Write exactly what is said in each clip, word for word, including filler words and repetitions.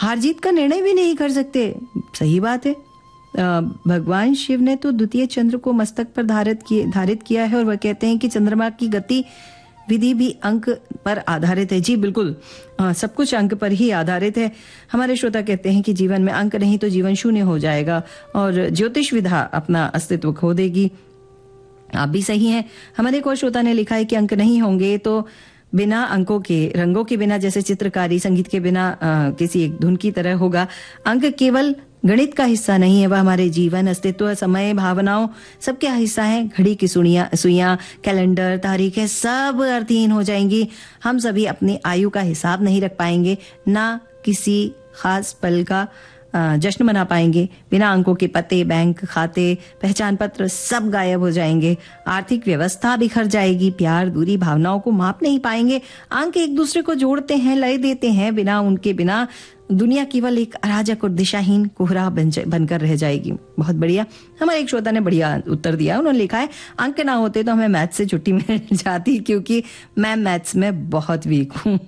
हार जीत का निर्णय भी नहीं कर सकते। सही बात है। भगवान शिव ने तो द्वितीय चंद्र को मस्तक पर धारित किए धारित किया है और वह कहते हैं कि चंद्रमा की गति विधि भी अंक पर आधारित है। जी बिल्कुल, आ, सब कुछ अंक पर ही आधारित है। हमारे श्रोता कहते हैं कि जीवन में अंक नहीं तो जीवन शून्य हो जाएगा और ज्योतिष विधा अपना अस्तित्व खो देगी। आप भी सही हैं। हमारे एक और श्रोता ने लिखा है कि अंक नहीं होंगे तो बिना अंकों के, रंगों के बिना, जैसे चित्रकारी, संगीत के बिना आ, किसी एक धुन की तरह होगा। अंक केवल गणित का हिस्सा नहीं है, वह हमारे जीवन, अस्तित्व, समय, भावनाओं सबके हिस्सा है। घड़ी की सुइयां सुइयां कैलेंडर, तारीखें सब अर्थहीन हो जाएंगी। हम सभी अपनी आयु का हिसाब नहीं रख पाएंगे, ना किसी खास पल का जश्न मना पाएंगे। बिना अंकों के पते, बैंक खाते, पहचान पत्र सब गायब हो जाएंगे। आर्थिक व्यवस्था बिखर जाएगी। प्यार, दूरी, भावनाओं को माप नहीं पाएंगे। अंक एक दूसरे को जोड़ते हैं, लय देते हैं। बिना उनके बिना दुनिया केवल एक अराजक और दिशाहीन कोहरा बन बनकर रह जाएगी। बहुत बढ़िया। हमारे एक श्रोता ने बढ़िया उत्तर दिया। उन्होंने लिखा है, अंक ना होते तो हमें मैथ्स से छुट्टी मिल जाती, क्योंकि मैं मैथ्स में बहुत वीक हूँ।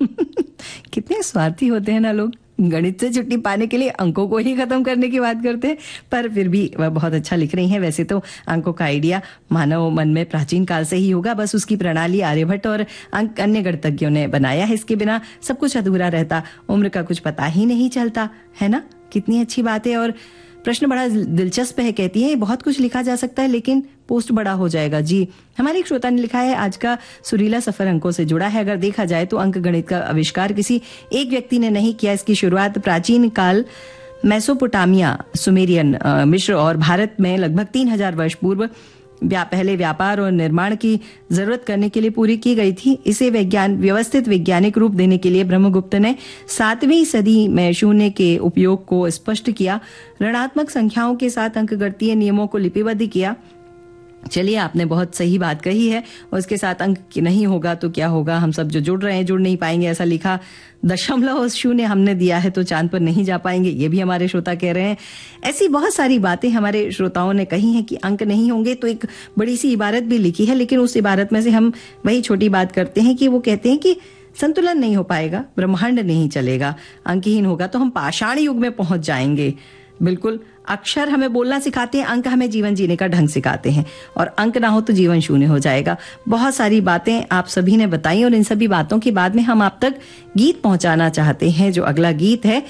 कितने स्वार्थी होते हैं ना लोग, गणित से छुट्टी पाने के लिए अंकों को ही खत्म करने की बात करते हैं। पर फिर भी वह बहुत अच्छा लिख रही हैं। वैसे तो अंकों का आइडिया मानव मन में प्राचीन काल से ही होगा, बस उसकी प्रणाली आर्यभट्ट और अंक अन्य गणितज्ञों ने बनाया है। इसके बिना सब कुछ अधूरा रहता, उम्र का कुछ पता ही नहीं चलता, है ना। कितनी अच्छी बात है। और प्रश्न बड़ा दिलचस्प है। कहती है बहुत कुछ लिखा जा सकता है लेकिन पोस्ट बड़ा हो जाएगा। जी, हमारे एक श्रोता ने लिखा है, आज का सुरीला सफर अंकों से जुड़ा है। अगर देखा जाए तो अंक गणित का आविष्कार किसी एक व्यक्ति ने नहीं किया। इसकी शुरुआत प्राचीन काल मेसोपोटामिया, सुमेरियन, मिस्र और भारत में लगभग तीन हजार वर्ष पूर्व व्या, पहले व्यापार और निर्माण की जरूरत करने के लिए पूरी की गई थी। इसे विज्ञान व्यवस्थित वैज्ञानिक रूप देने के लिए ब्रह्मगुप्त ने सातवीं सदी में शून्य के उपयोग को स्पष्ट किया। ऋणात्मक संख्याओं के साथ अंकगणितीय नियमों को लिपिबद्ध किया। चलिए, आपने बहुत सही बात कही है। और इसके साथ अंक नहीं होगा तो क्या होगा, हम सब जो जुड़ रहे हैं जुड़ नहीं पाएंगे। ऐसा लिखा, दशमलव शून्य हमने दिया है तो चांद पर नहीं जा पाएंगे, ये भी हमारे श्रोता कह रहे हैं। ऐसी बहुत सारी बातें हमारे श्रोताओं ने कही हैं कि अंक नहीं होंगे। तो एक बड़ी सी इबारत भी लिखी है, लेकिन उस इबारत में से हम वही छोटी बात करते हैं कि वो कहते हैं कि संतुलन नहीं हो पाएगा, ब्रह्मांड नहीं चलेगा, अंकहीन होगा तो हम पाषाण युग में पहुंच जाएंगे। बिल्कुल, अक्षर हमें बोलना सिखाते हैं, अंक हमें जीवन जीने का ढंग सिखाते हैं, और अंक ना हो तो जीवन शून्य हो जाएगा। बहुत सारी बातें आप सभी ने बताई और इन सभी बातों के बाद में हम आप तक गीत पहुंचाना चाहते हैं। जो अगला गीत है,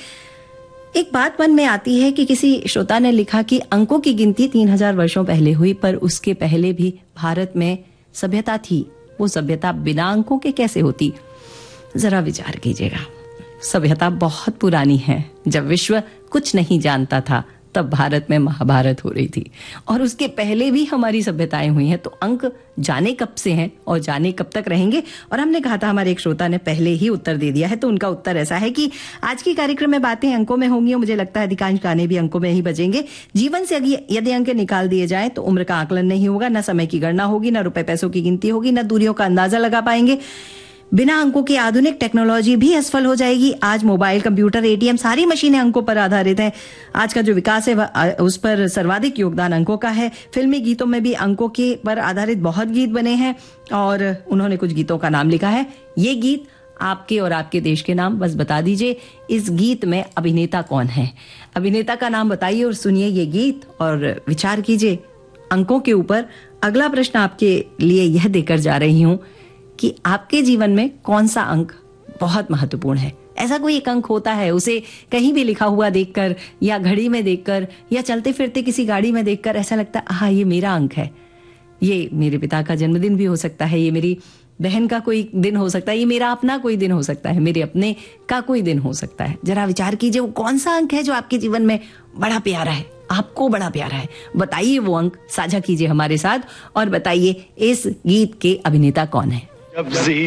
एक बात मन में आती है कि किसी श्रोता ने लिखा कि अंकों की गिनती तीन हजार वर्षों पहले हुई, पर उसके पहले भी भारत में सभ्यता थी। वो सभ्यता बिना अंकों के कैसे होती, जरा विचार कीजिएगा। सभ्यता बहुत पुरानी है। जब विश्व कुछ नहीं जानता था तब भारत में महाभारत हो रही थी, और उसके पहले भी हमारी सभ्यताएं हुई हैं। तो अंक जाने कब से हैं और जाने कब तक रहेंगे। और हमने कहा था, हमारे एक श्रोता ने पहले ही उत्तर दे दिया है, तो उनका उत्तर ऐसा है कि आज की कार्यक्रम में बातें अंकों में होंगी और मुझे लगता है अधिकांश गाने भी अंकों में ही बजेंगे। जीवन से यदि अंक निकाल दिए जाए तो उम्र का आकलन नहीं होगा, न समय की गणना होगी, न रुपए पैसों की गिनती होगी, न दूरियों का अंदाजा लगा पाएंगे। बिना अंकों की आधुनिक टेक्नोलॉजी भी असफल हो जाएगी। आज मोबाइल, कंप्यूटर, एटीएम सारी मशीनें अंकों पर आधारित हैं। आज का जो विकास है उस पर सर्वाधिक योगदान अंकों का है। फिल्मी गीतों में भी अंकों के पर आधारित बहुत गीत बने हैं, और उन्होंने कुछ गीतों का नाम लिखा है। ये गीत आपके और आपके देश के नाम बस बता दीजिए। इस गीत में अभिनेता कौन है, अभिनेता का नाम बताइए और सुनिए ये गीत और विचार कीजिए अंकों के ऊपर। अगला प्रश्न आपके लिए यह देकर जा रही हूं कि आपके जीवन में कौन सा अंक बहुत महत्वपूर्ण है। ऐसा कोई एक अंक होता है, उसे कहीं भी लिखा हुआ देखकर, या घड़ी में देखकर, या चलते फिरते किसी गाड़ी में देखकर ऐसा लगता है, हाँ ये मेरा अंक है। ये मेरे पिता का जन्मदिन भी हो सकता है, ये मेरी बहन का कोई दिन हो सकता है, ये मेरा अपना कोई दिन हो सकता है, मेरे अपने का कोई दिन हो सकता है। जरा विचार कीजिए, वो कौन सा अंक है जो आपके जीवन में बड़ा प्यारा है, आपको बड़ा प्यारा है। बताइए वो अंक, साझा कीजिए हमारे साथ, और बताइए इस गीत के अभिनेता कौन है।